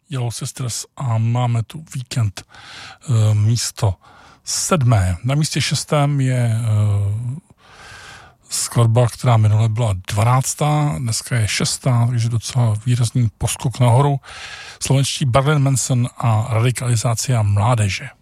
Yellow Sisters a máme tu Víkend místo 7. Na místě 6. je skladba, která minule byla 12. Dneska je 6. Takže docela výrazný poskok nahoru. Slovenští Marilyn Manson a radikalizácia mládeže.